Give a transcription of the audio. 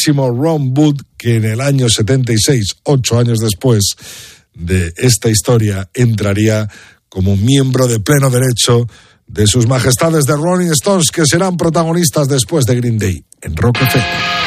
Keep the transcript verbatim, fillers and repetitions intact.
mismísimo Ron Wood, que en el año setenta y seis, ocho años después de esta historia, entraría como miembro de pleno derecho de sus majestades de Rolling Stones, que serán protagonistas después de Green Day en Rock F M.